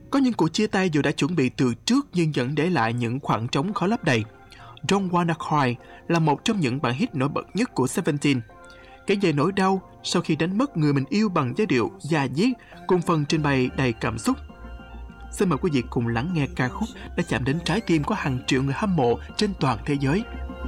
Có những cuộc chia tay dù đã chuẩn bị từ trước nhưng vẫn để lại những khoảng trống khó lấp đầy. Don't Wanna Cry là một trong những bản hit nổi bật nhất của Seventeen. Kể về nỗi đau sau khi đánh mất người mình yêu bằng giai điệu da diết cùng phần trình bày đầy cảm xúc. Xin mời quý vị cùng lắng nghe ca khúc đã chạm đến trái tim của hàng triệu người hâm mộ trên toàn thế giới.